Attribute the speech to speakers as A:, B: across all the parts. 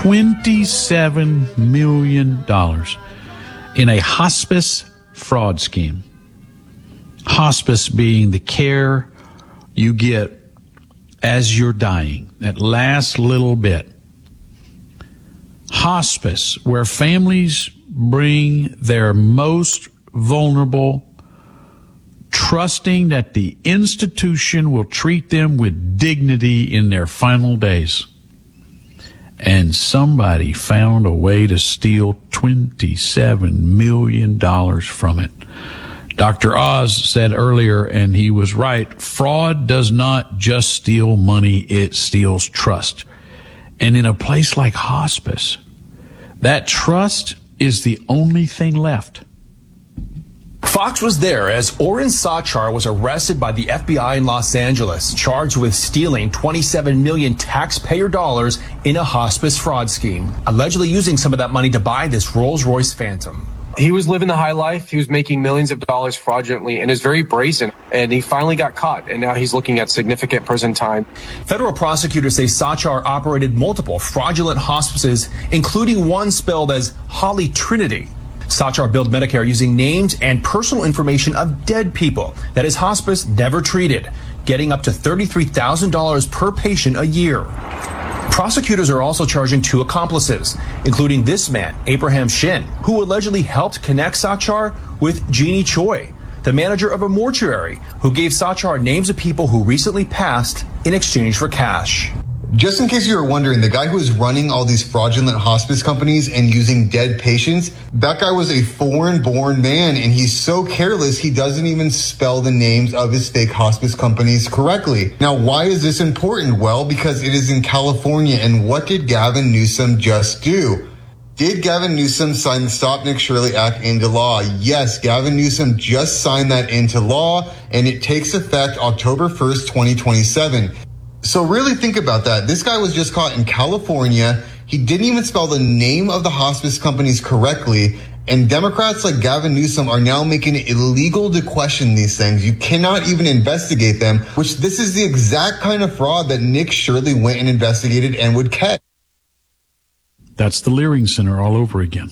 A: $27 million in a hospice fraud scheme. Hospice being the care you get as you're dying, that last little bit. Hospice, where families bring their most vulnerable, trusting that the institution will treat them with dignity in their final days. And somebody found a way to steal $27 million from it. Dr. Oz said earlier, and he was right, fraud does not just steal money, it steals trust. And in a place like hospice, that trust is the only thing left.
B: Fox was there as Oren Sachar was arrested by the FBI in Los Angeles, charged with stealing 27 million taxpayer dollars in a hospice fraud scheme, allegedly using some of that money to buy this Rolls-Royce Phantom.
C: He was living the high life. He was making millions of dollars fraudulently and is very brazen. And he finally got caught. And now he's looking at significant prison time.
B: Federal prosecutors say Sachar operated multiple fraudulent hospices, including one spelled as Holy Trinity. Sachar billed Medicare using names and personal information of dead people that his hospice never treated, getting up to $33,000 per patient a year. Prosecutors are also charging two accomplices, including this man, Abraham Shin, who allegedly helped connect Sachar with Jeannie Choi, the manager of a mortuary, who gave Sachar names of people who recently passed in exchange for cash.
D: Just in case you were wondering, the guy who was running all these fraudulent hospice companies and using dead patients, that guy was a foreign-born man, and he's so careless he doesn't even spell the names of his fake hospice companies correctly. Now, why is this important? Well, because it is in California, and what did Gavin Newsom just do? Did Gavin Newsom sign the Stop Nick Shirley Act into law? Yes, Gavin Newsom just signed that into law, and it takes effect October 1st, 2027. So really think about that. This guy was just caught in California. He didn't even spell the name of the hospice companies correctly. And Democrats like Gavin Newsom are now making it illegal to question these things. You cannot even investigate them, which this is the exact kind of fraud that Nick Shirley went and investigated and would catch.
A: That's the Leering Center all over again.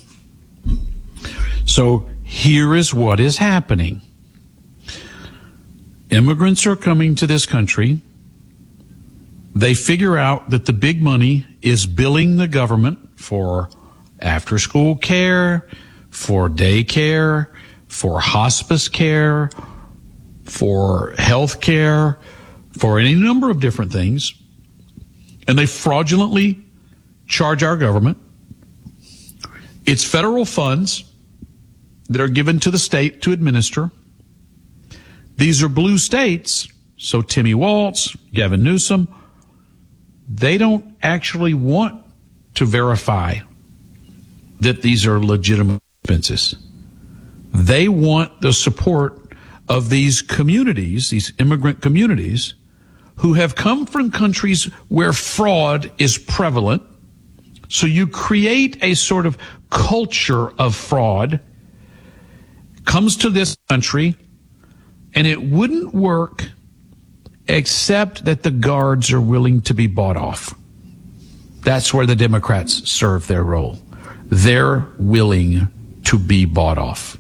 A: So here is what is happening. Immigrants are coming to this country. They figure out that the big money is billing the government for after-school care, for daycare, for hospice care, for health care, for any number of different things. And they fraudulently charge our government. It's federal funds that are given to the state to administer. These are blue states, so Timmy Walz, Gavin Newsom, they don't actually want to verify that these are legitimate expenses. They want the support of these communities, these immigrant communities, who have come from countries where fraud is prevalent. So you create a sort of culture of fraud, comes to this country, and it wouldn't work except that the guards are willing to be bought off. That's where the Democrats serve their role. They're willing to be bought off.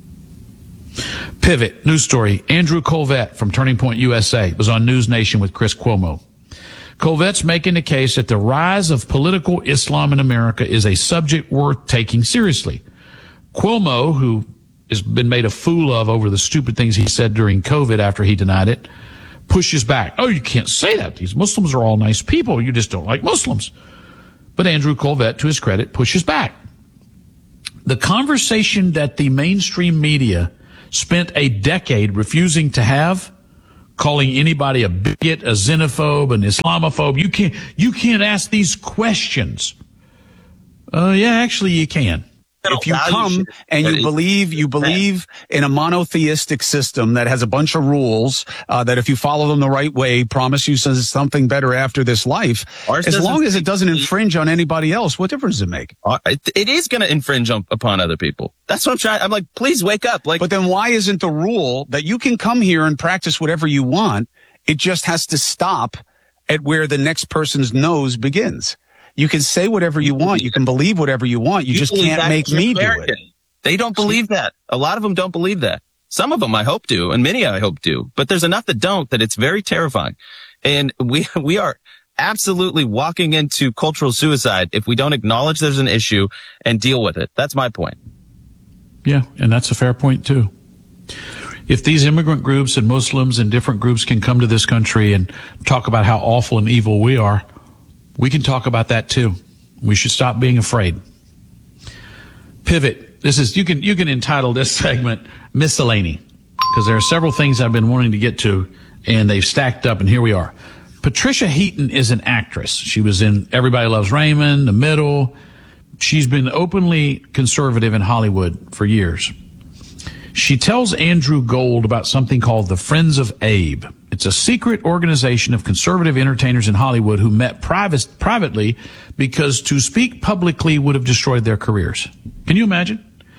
A: Pivot, news story. Andrew Colvett from Turning Point USA was on News Nation with Chris Cuomo. Colvett's making the case that the rise of political Islam in America is a subject worth taking seriously. Cuomo, who has been made a fool of over the stupid things he said during COVID after he denied it, pushes back. Oh, you can't say that. These Muslims are all nice people. You just don't like Muslims. But Andrew Colvett, to his credit, pushes back. The conversation that the mainstream media spent a decade refusing to have, calling anybody a bigot, a xenophobe, an Islamophobe. You can't ask these questions. Yeah, actually you can.
E: If you come and you believe in a monotheistic system that has a bunch of rules, that if you follow them the right way, promise you something better after this life, as long as it doesn't infringe on anybody else, what difference does it make?
F: It is going to infringe upon other people. That's what I'm trying. I'm like, please wake up. But
E: then why isn't the rule that you can come here and practice whatever you want? It just has to stop at where the next person's nose begins. You can say whatever you want. You can believe whatever you want. You just can't make me do it.
F: They don't believe that. A lot of them don't believe that. Some of them I hope do, and many I hope do. But there's enough that don't, that it's very terrifying. And we are absolutely walking into cultural suicide if we don't acknowledge there's an issue and deal with it. That's my point.
A: Yeah, and that's a fair point, too. If these immigrant groups and Muslims and different groups can come to this country and talk about how awful and evil we are, we can talk about that, too. We should stop being afraid. Pivot. This is, you can entitle this segment Miscellany, because there are several things I've been wanting to get to, and they've stacked up, and here we are. Patricia Heaton is an actress. She was in Everybody Loves Raymond, The Middle. She's been openly conservative in Hollywood for years. She tells Andrew Gold about something called the Friends of Abe. It's a secret organization of conservative entertainers in Hollywood who met privately because to speak publicly would have destroyed their careers. Can you imagine?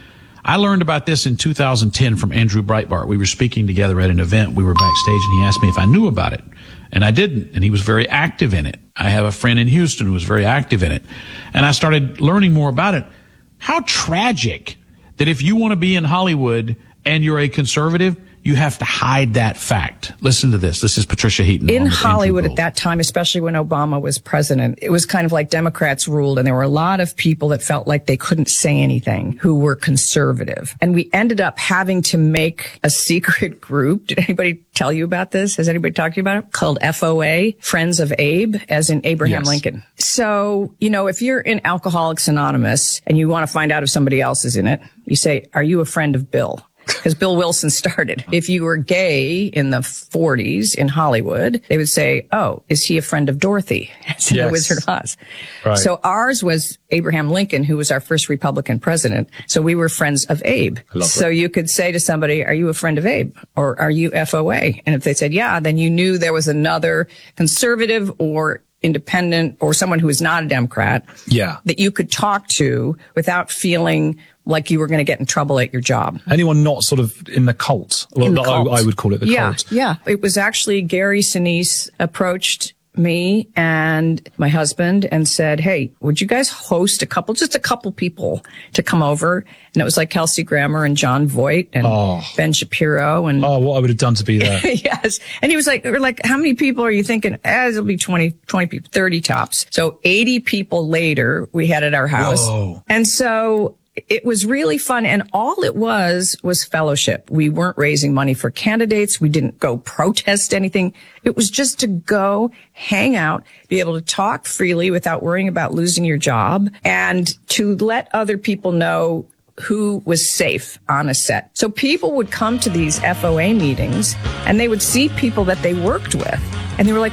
A: I learned about this in 2010 from Andrew Breitbart. We were speaking together at an event. We were backstage, and he asked me if I knew about it. And I didn't, and he was very active in it. I have a friend in Houston who was very active in it. And I started learning more about it. How tragic that if you want to be in Hollywood and you're a conservative, you have to hide that fact. Listen to this. This is Patricia Heaton.
G: In Hollywood at that time, especially when Obama was president, it was kind of like Democrats ruled, and there were a lot of people that felt like they couldn't say anything who were conservative. And we ended up having to make a secret group. Did anybody tell you about this? Has anybody talked to you about it? Called FOA, Friends of Abe, as in Abraham Lincoln. So, if you're in Alcoholics Anonymous and you want to find out if somebody else is in it, you say, are you a friend of Bill? Because Bill Wilson started. If you were gay in the 40s in Hollywood, they would say, oh, is he a friend of Dorothy? As in The Wizard of Oz. Right. So ours was Abraham Lincoln, who was our first Republican president. So we were friends of Abe. So you could say to somebody, are you a friend of Abe? Or are you FOA? And if they said, yeah, then you knew there was another conservative or independent or someone who is not a Democrat that you could talk to without feeling like you were going to get in trouble at your job.
H: Anyone not sort of in the cult? I would call it the cult.
G: Yeah. It was actually Gary Sinise approached me and my husband and said, hey, would you guys host just a couple people to come over? And it was like Kelsey Grammer and John Voight and Ben Shapiro. And
H: what I would have done to be there.
G: Yes. And he was like, how many people are you thinking? It'll be 20 people, 30 tops. So 80 people later, we had at our house. Whoa. And so it was really fun, and all it was fellowship. We weren't raising money for candidates. We didn't go protest anything. It was just to go hang out, be able to talk freely without worrying about losing your job, and to let other people know who was safe on a set. So people would come to these FOA meetings, and they would see people that they worked with, and they were like,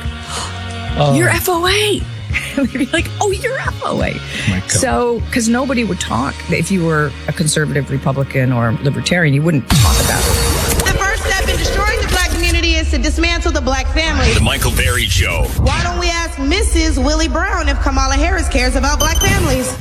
G: you're FOA. And they'd be like, oh, you're FOA. So, because nobody would talk. If you were a conservative Republican or libertarian, you wouldn't talk about it.
I: The first step in destroying the black community is to dismantle the black family.
J: The Michael Berry Show.
I: Why don't we ask Mrs. Willie Brown if Kamala Harris cares about black families?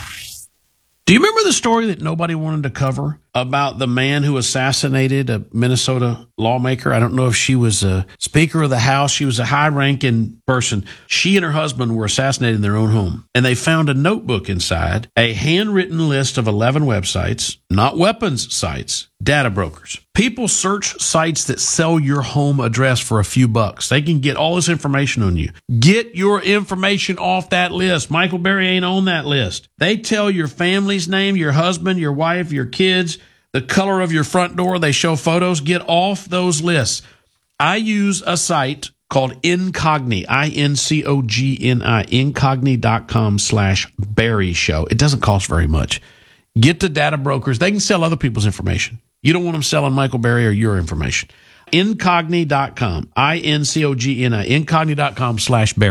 A: Do you remember the story that nobody wanted to cover about the man who assassinated a Minnesota lawmaker? I don't know if she was a Speaker of the House. She was a high-ranking person. She and her husband were assassinated in their own home. And they found a notebook inside, a handwritten list of 11 websites, not weapons sites, data brokers. People search sites that sell your home address for a few bucks. They can get all this information on you. Get your information off that list. Michael Berry ain't on that list. They tell your family's name, your husband, your wife, your kids, the color of your front door. They show photos. Get off those lists. I use a site called Incogni, INCOGNI, incogni.com/Berry Show. It doesn't cost very much. Get the data brokers. They can sell other people's information. You don't want them selling Michael Berry or your information. Incogni.com, INCOGNI, incogni.com/Berry.